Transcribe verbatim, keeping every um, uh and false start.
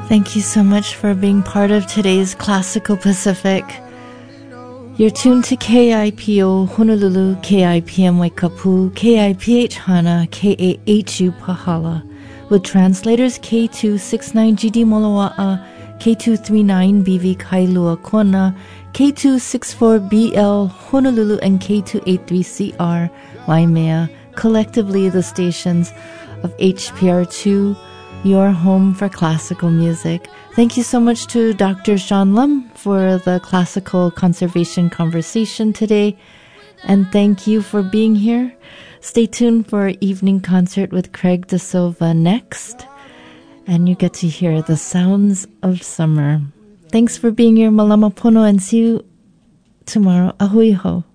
Thank you so much for being part of today's Classical Pacific. You're tuned to K I P O Honolulu, K I P M Waikapu, K I P H Hana, K A H U Pahala, with translators K two sixty-nine G D Moloa'a, K two thirty-nine B V Kailua Kona, K two sixty-four B L Honolulu, and K two eighty-three C R Waimea, collectively the stations of H P R two, your home for classical music. Thank you so much to Doctor Sean Lum for the classical conservation conversation today. And thank you for being here. Stay tuned for our evening concert with Craig De Silva next. And you get to hear the sounds of summer. Thanks for being here, Malama Pono, and see you tomorrow. Ahui ho.